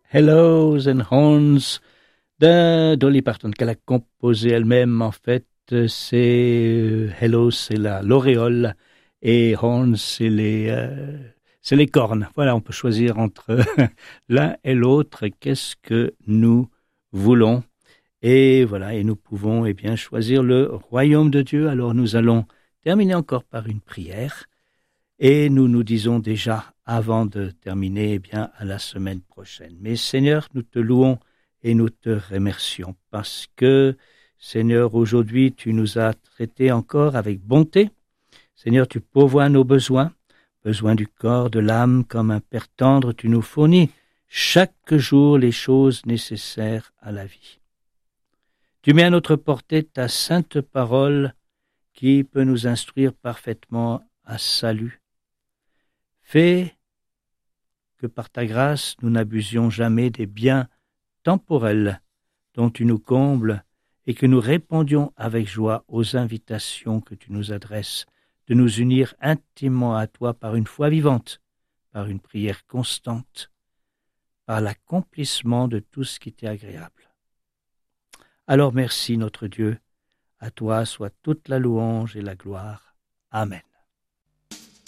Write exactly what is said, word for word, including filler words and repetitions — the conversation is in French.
Hellos and Horns de Dolly Parton, qu'elle a composé elle-même. En fait, c'est Hellos, c'est la l'auréole, et Horns, c'est les euh, c'est les cornes. Voilà, on peut choisir entre l'un et l'autre. Qu'est-ce que nous voulons? Et voilà, et nous pouvons eh bien choisir le royaume de Dieu. Alors nous allons terminer encore par une prière. Et nous nous disons déjà, avant de terminer, eh bien, à la semaine prochaine. Mais Seigneur, nous te louons et nous te remercions parce que, Seigneur, aujourd'hui, tu nous as traités encore avec bonté. Seigneur, tu pourvois nos besoins, besoins du corps, de l'âme, comme un Père tendre, tu nous fournis chaque jour les choses nécessaires à la vie. Tu mets à notre portée ta sainte parole qui peut nous instruire parfaitement à salut. Fais que par ta grâce, nous n'abusions jamais des biens temporels dont tu nous combles et que nous répondions avec joie aux invitations que tu nous adresses de nous unir intimement à toi par une foi vivante, par une prière constante, par l'accomplissement de tout ce qui t'est agréable. Alors merci notre Dieu, à toi soit toute la louange et la gloire. Amen.